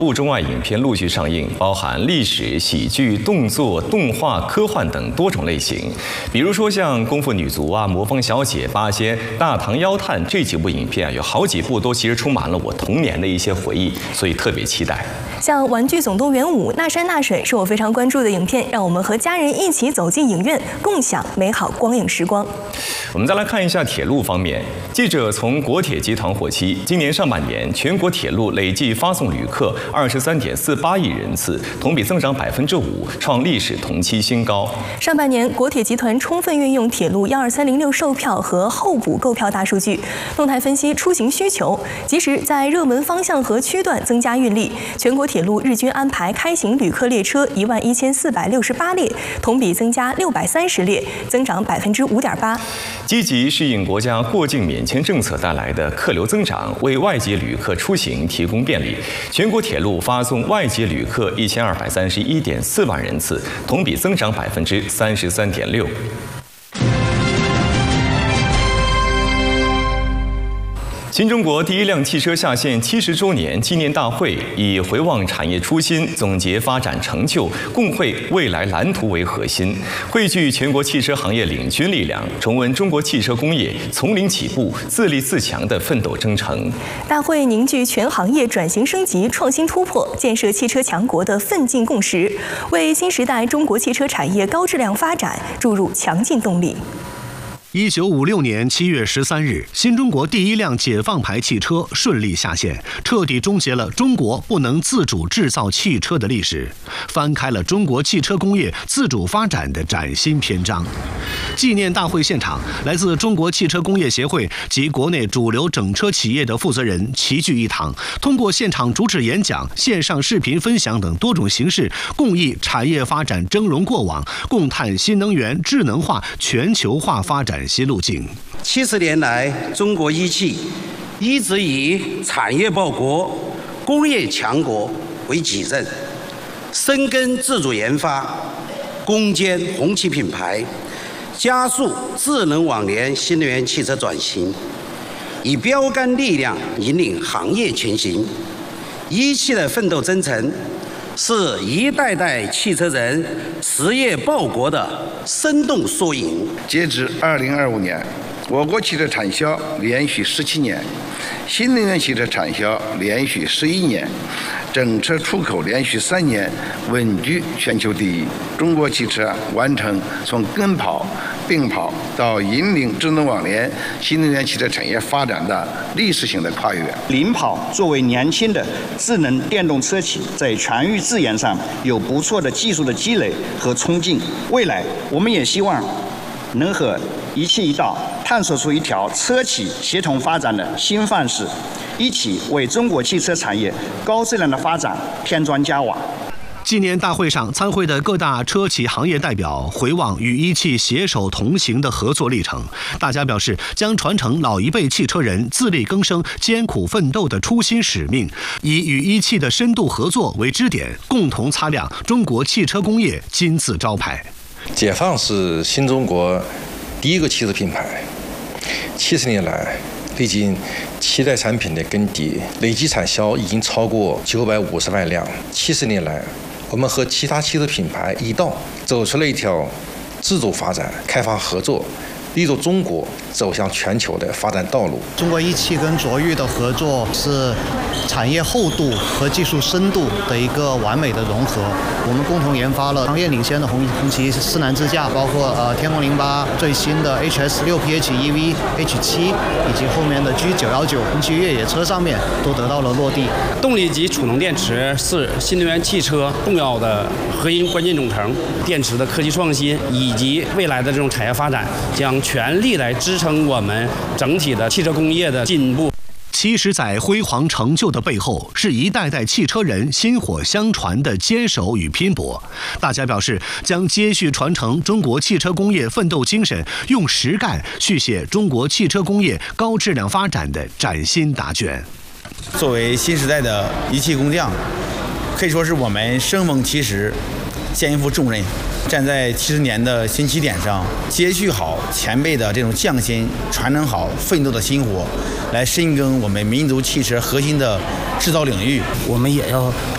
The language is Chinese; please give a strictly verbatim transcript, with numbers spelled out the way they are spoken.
部中外影片陆续上映，包含历史、喜剧、动作、动画、科幻等多种类型。比如说像《功夫女足》啊、《魔方小姐》、《八仙》、《大唐妖探》这几部影片啊，有好几部都其实充满了我童年的一些回忆，所以特别期待。 像《玩具总动员五》《那山那水》是我非常关注的影片，让我们和家人一起走进影院，共享美好光影时光。 我们再来看一下铁路方面，记者从国铁集团获悉，今年上半年全国铁路累计发送旅客二十三点四八亿人次，同比增长百分之五，创历史同期新高。 上半年，国铁集团充分运用铁路幺二三零六售票和候补购票大数据，动态分析出行需求，及时在热门方向和区段增加运力。全国铁路日均安排开行旅客列车一万一千四百六十八列，同比增加六百三十列，增长百分之五点八。 积极适应国家过境免签政策带来的客流增长，为外籍旅客出行提供便利。全国铁路发送外籍旅客一千二百三十一点四万人次，同比增长百分之三十三点六。新中国第一辆汽车下线七十周年纪念大会以回望产业初心、总结发展成就、共绘未来蓝图为核心，汇聚全国汽车行业领军力量，重温中国汽车工业从零起步、自立自强的奋斗征程。 大会凝聚全行业转型升级、创新突破、建设汽车强国的奋进共识，为新时代中国汽车产业高质量发展注入强劲动力。 一九五六年七月十三日，新中国第一辆解放牌汽车顺利下线，彻底终结了中国不能自主制造汽车的历史，翻开了中国汽车工业自主发展的崭新篇章。纪念大会现场，来自中国汽车工业协会及国内主流整车企业的负责人齐聚一堂，通过现场主旨演讲、线上视频分享等多种形式，共议产业发展峥嵘过往，共探新能源、智能化、全球化发展新路径。 七十年来，中国一汽一直以产业报国、工业强国为己任，深耕自主研发，攻坚红旗品牌，加速智能网联新能源汽车转型，以标杆力量引领行业前行。一汽的奋斗征程，是一代代汽车人实业报国的生动缩影。 截至二零二五年，我国汽车产销连续十七年，新能源汽车产销连续十一年，整车出口连续三年稳居全球第一。中国汽车完成从跟跑、并跑到引领智能网联新能源汽车产业发展的历史性的跨越。 领跑作为年轻的智能电动车企，在全域自研上有不错的技术的积累和冲劲。未来，我们也希望能和一汽一道探索出一条车企协同发展的新范式，一起为中国汽车产业高质量的发展添砖加瓦。 纪念大会上，参会的各大车企行业代表回望与一汽携手同行的合作历程，大家表示将传承老一辈汽车人自力更生、艰苦奋斗的初心使命，以与一汽的深度合作为支点，共同擦亮中国汽车工业金字招牌。 解放是新中国第一个汽车品牌，七十年来历经七代产品的更迭，累计产销已经超过九百五十万辆。七十年来，我们和其他汽车品牌一道走出了一条自主发展、开发合作，立足中国走向全球的发展道路。 中国一汽跟卓越的合作是产业厚度和技术深度的一个完美的融合。我们共同研发了行业领先的红红旗四南支架，包括呃天籁零八最新的 H S 六 P H E V H 七，以及后面的 G 九一九红旗越野车上面都得到了落地。 动力级储能电池是新能源汽车重要的核心关键总成，电池的科技创新以及未来的这种产业发展将全力来支撑我们整体的汽车工业的进步。 七十载辉煌成就的背后，是一代代汽车人薪火相传的坚守与拼搏。大家表示，将接续传承中国汽车工业奋斗精神，用实干续写中国汽车工业高质量发展的崭新答卷。 作为新时代的一汽工匠，可以说是我们生逢其时，肩负重任。站在七十年的新起点上，接续好前辈的这种匠心，传承好奋斗的薪火，来深耕我们民族汽车核心的制造领域。 我们也要